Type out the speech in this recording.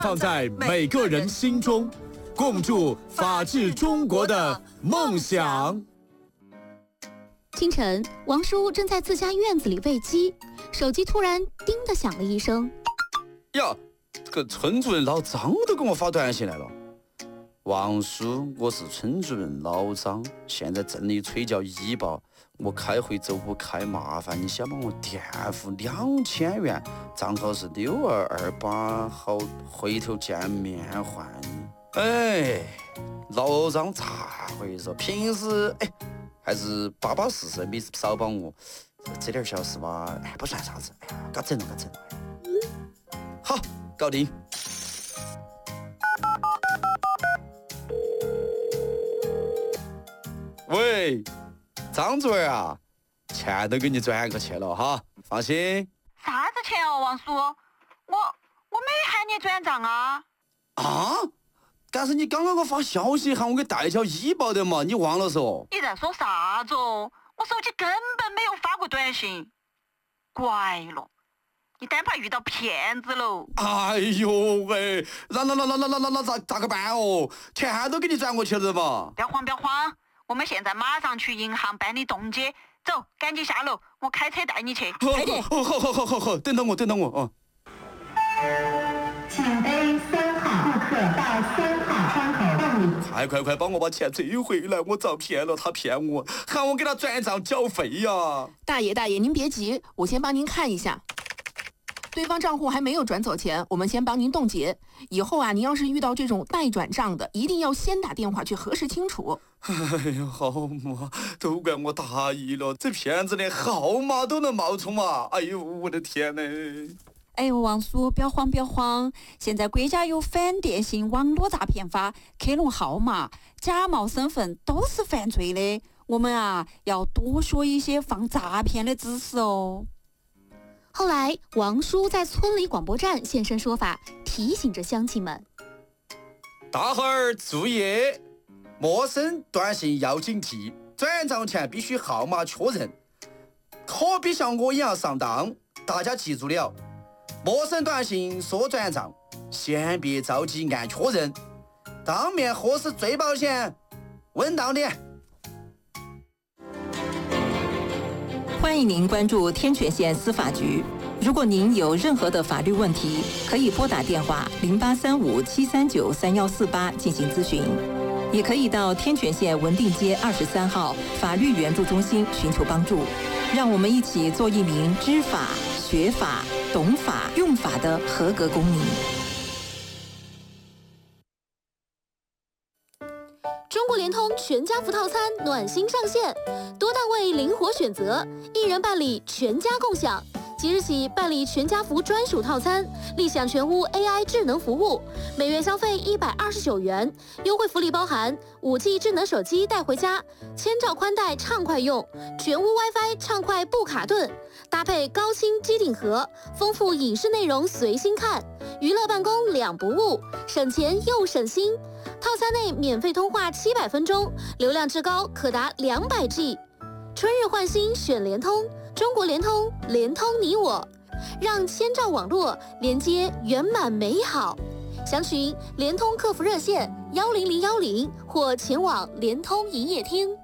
放在每个人心中，共筑法治中国的梦想。 清晨，王叔正在自家院子里喂鸡，手机突然叮的响了一声。 呀，这个村主任老张都给我发短信来了。王叔，我是村主任老张，现在镇里催叫医保，我开会走不开，麻烦你先帮我垫付2000元，账号是6228，好，回头见面还你。哎，老张咋回事？平时还是巴巴适适，没少帮我，这点小事吧，不算啥子，嘎整了。好，搞定。喂，张主任啊，钱都给你转过去了哈，放心。 啥子钱哦，王叔？我没喊你转账啊。 啊？但是你刚刚给我发消息喊我给代缴医保的嘛，你忘了嗦？ 你在说啥子哦？我手机根本没有发过短信。怪了，你单怕遇到骗子喽。 哎呦喂，那咋个办哦？钱都给你转过去了嘛。 不要慌，我们现在马上去银行办理冻结。走，赶紧下楼，我开车带你去。 快点！好，等等我啊。 请背3号顾客到3号窗口办理。 快帮我把钱追回来！我遭骗了，他骗我，喊我给他转账缴费呀。 大爷，您别急，我先帮您看一下。对方账户还没有转走钱，我们先帮您冻结。以后啊，您要是遇到这种待转账的，一定要先打电话去核实清楚。 哎呀，好嘛，都怪我大意了，这骗子连号码都能冒充嘛！哎呦，我的天哪！ 哎呦，王叔，不要慌，现在国家有反电信网络诈骗法，克隆号码、假冒身份都是犯罪的。我们啊，要多学一些防诈骗的知识哦。 后来，王叔在村里广播站现身说法，提醒着乡亲们： 大伙儿注意，陌生短信要警惕，转账前必须号码确认，可别像我一样上当。大家记住了，陌生短信说转账，先别着急按确认，当面核实最保险，稳当点。 欢迎您关注天全县司法局。如果您有任何的法律问题，可以拨打电话0835-739-3148进行咨询，也可以到天全县文定街23号法律援助中心寻求帮助。让我们一起做一名知法、学法、懂法、用法的合格公民。 中国联通全家福套餐暖心上线，多档位灵活选择，一人办理全家共享。即日起办理全家福专属套餐，立享全屋 AI 智能服务，每月消费129元，优惠福利包含5G 智能手机带回家，千兆宽带畅快用，全屋 WiFi 畅快不卡顿，搭配高清机顶盒，丰富影视内容随心看，娱乐办公两不误，省钱又省心。套餐内免费通话700分钟，流量至高可达200G。春日换新选联通，中国联通，联通你我，让千兆网络连接圆满美好。详询联通客服热线10010或前往联通营业厅。